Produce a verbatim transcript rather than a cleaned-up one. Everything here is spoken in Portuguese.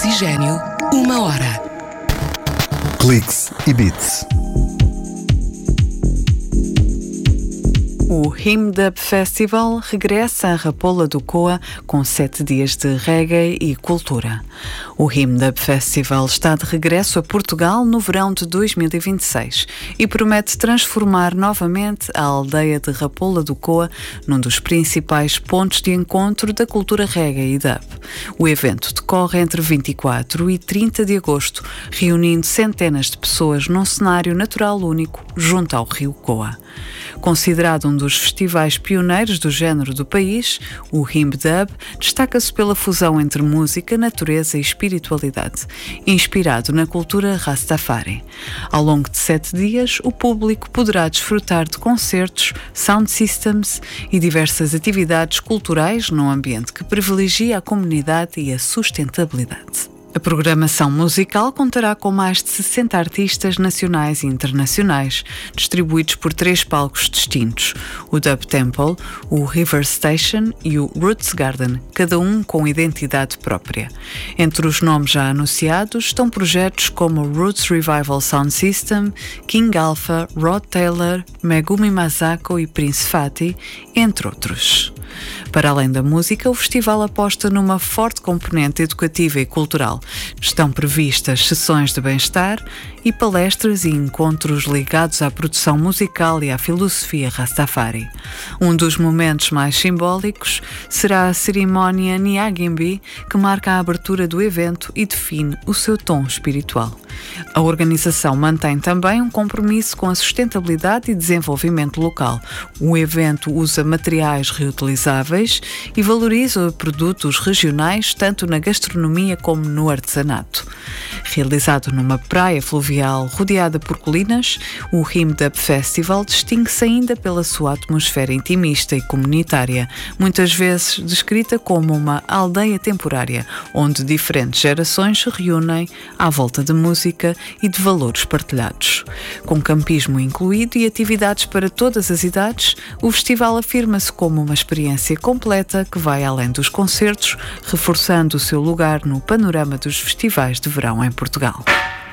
Oxigênio, uma hora. Cliques e Beats. O Himdub Festival regressa à Rapola do Coa com sete dias de reggae e cultura. O Himdub Festival está de regresso a Portugal no verão de dois mil e vinte e seis e promete transformar novamente a aldeia de Rapola do Coa num dos principais pontos de encontro da cultura reggae e dub. O evento decorre entre vinte e quatro e trinta de agosto, reunindo centenas de pessoas num cenário natural único junto ao rio Coa. Considerado um dos festivais pioneiros do género do país, o Himdub destaca-se pela fusão entre música, natureza e espiritualidade, inspirado na cultura Rastafari. Ao longo de sete dias, o público poderá desfrutar de concertos, sound systems e diversas atividades culturais num ambiente que privilegia a comunidade e a sustentabilidade. A programação musical contará com mais de sessenta artistas nacionais e internacionais, distribuídos por três palcos distintos: o Dub Temple, o River Station e o Roots Garden, cada um com identidade própria. Entre os nomes já anunciados estão projetos como o Roots Revival Sound System, King Alpha, Rod Taylor, Megumi Masako e Prince Fatty, entre outros. Para além da música, o festival aposta numa forte componente educativa e cultural. Estão previstas sessões de bem-estar e palestras e encontros ligados à produção musical e à filosofia Rastafari. Um dos momentos mais simbólicos será a cerimónia Nyagimbi, que marca a abertura do evento e define o seu tom espiritual. A organização mantém também um compromisso com a sustentabilidade e desenvolvimento local. O evento usa materiais reutilizáveis e valoriza produtos regionais tanto na gastronomia como no artesanato. Realizado numa praia fluvial rodeada por colinas, o Himdub Festival distingue-se ainda pela sua atmosfera intimista e comunitária, muitas vezes descrita como uma aldeia temporária, onde diferentes gerações se reúnem à volta de música e de valores partilhados. Com campismo incluído e atividades para todas as idades, o festival afirma-se como uma experiência completa que vai além dos concertos, reforçando o seu lugar no panorama dos festivais de verão em Portugal.